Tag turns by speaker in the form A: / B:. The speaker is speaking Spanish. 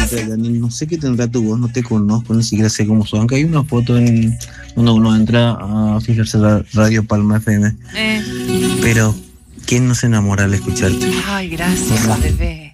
A: gracias.
B: Dani, no sé qué tendrá tu voz, no te conozco, ni siquiera sé cómo son. Aunque hay una foto en cuando uno entra a fijarse la Radio Palma FM. Pero, ¿quién no se enamora al escucharte?
A: Ay, gracias,
B: ¿Cómo?
A: bebé.